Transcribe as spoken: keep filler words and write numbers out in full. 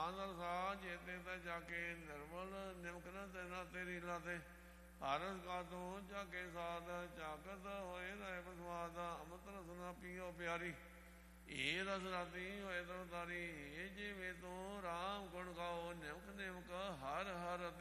ਨਾਨਕ ਸਾਹ ਚੇਤੇ ਤਾਂ ਜਾ ਕੇ ਨਿਰਮਲ ਨਿਮਕ ਨ ਤੇਨਾ ਤੇਰੀ ਲਾਤੇ ਹਰਸ ਕਾ ਤੂੰ ਜਾਕੇ ਸਾਧ ਚਾਕਤ ਹੋਏ ਰਹੇ ਬਸਵਾਦ ਅੰਮ੍ਰਿਤ ਰਸਨਾ ਪੀਓ ਪਿਆਰੀ ਇਹ ਰਸ ਰਾਤੀ ਹੋਏ ਤਰ ਤਾਰੀ ਇਹ ਜਿਵੇਂ ਤੂੰ ਰਾਮ ਗੁਣ ਗਾਓ ਨਿਮਕ ਨਿਮਕ ਹਰ ਹਰ